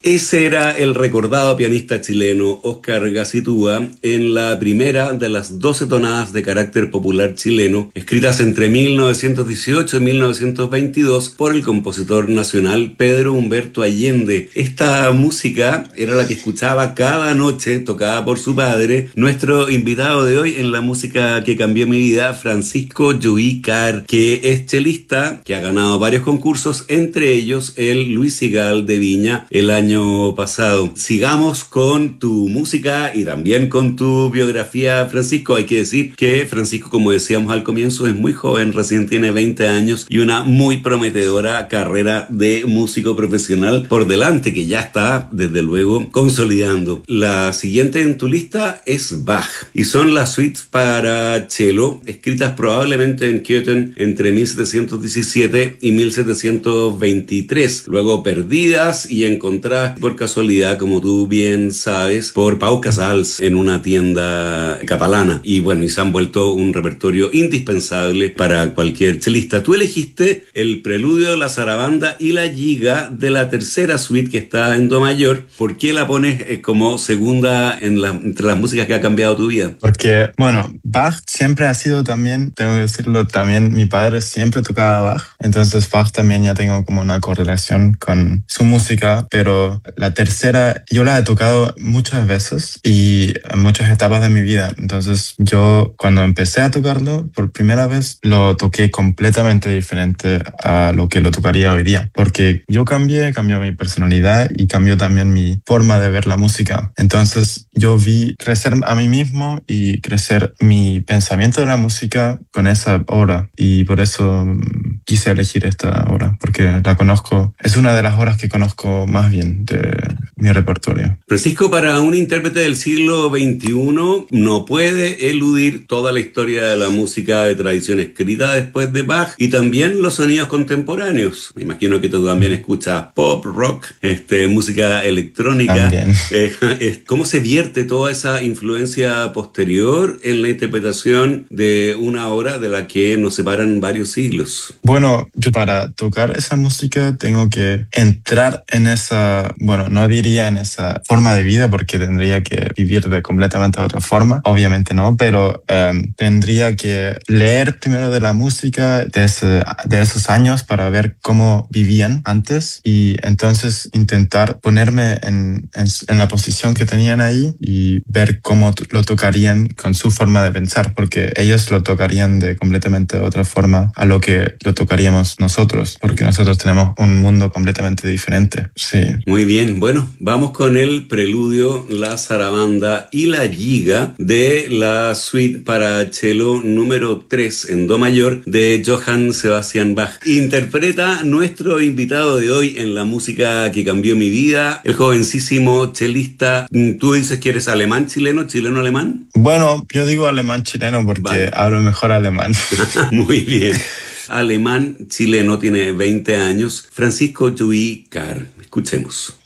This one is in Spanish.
Ese era el recordado pianista chileno Óscar Gacitúa en la primera de las 12 tonadas de carácter popular chileno, escritas entre 1918 y 1922 por el compositor nacional Pedro Humberto Allende. Esta música era la que escuchaba cada noche, tocada por su padre, nuestro invitado de hoy en la música que cambió mi vida, Francisco Lluïcar, que es chelista, que ha ganado varios concursos, entre ellos el Luis Sigal de Viña el año pasado. Sigamos con tu música y también con tu biografía, Francisco. Hay que decir que Francisco, como decíamos al comienzo, es muy joven, recién tiene 20 años y una muy prometedora carrera de músico profesional por delante, que ya está, desde luego, consolidando. La siguiente en tu lista es Bach y son las suites para cello, escritas probablemente en Köthen entre 1717 y 1723, luego perdidas y encontradas por casualidad, como tú bien sabes, por Pau Casals en una tienda catalana. Y bueno, y se han vuelto un repertorio indispensable para cualquier chelista. Tú elegiste el preludio, la zarabanda y la giga de la tercera suite, que está en do mayor. ¿Por qué la pones como segunda entre las músicas que ha cambiado tu vida? Porque, bueno, Bach siempre ha sido también, tengo que decirlo, también mi padre siempre tocaba Bach. Entonces Bach también ya tengo como una correlación con su música, pero la tercera yo la he tocado muchas veces y en muchas etapas de mi vida. Entonces yo cuando empecé a tocarlo por primera vez lo toqué completamente diferente a lo que lo tocaría hoy día. Porque yo cambió mi personalidad y cambió también mi forma de ver la música. Entonces yo vi crecer a mí mismo y crecer mi pensamiento de la música con esa obra. Y por eso quise elegir esta obra, porque la conozco, es una de las obras que conozco más bien de mi repertorio. Francisco, para un intérprete del siglo XXI, no puede eludir toda la historia de la música de tradición escrita después de Bach y también los sonidos contemporáneos. Me imagino que tú también escuchas pop, rock, música electrónica. También. ¿Cómo se vierte toda esa influencia posterior en la interpretación de una obra de la que nos separan varios siglos? Bueno, yo para tocar esa música tengo que entrar en esa, bueno, no diría en esa forma de vida porque tendría que vivir de completamente otra forma, obviamente no, pero tendría que leer primero de la música de esos años para ver cómo vivían antes y entonces intentar ponerme en la posición que tenían ahí y ver cómo lo tocarían con su forma de pensar, porque ellos lo tocarían de completamente otra forma a lo que lo tocaríamos nosotros, porque nosotros tenemos un mundo completamente diferente. Sí. Muy bien, bueno, vamos con el preludio, la zarabanda y la giga de la suite para cello número 3 en do mayor de Johann Sebastian Bach. Interpreta nuestro invitado de hoy en la música que cambió mi vida, el jovencísimo chelista. ¿Tú dices que eres alemán, chileno, chileno-alemán? Bueno, yo digo alemán-chileno porque Vale. hablo mejor alemán. Muy bien. Alemán chileno, tiene 20 años. Francisco Lluïcar. Escuchemos.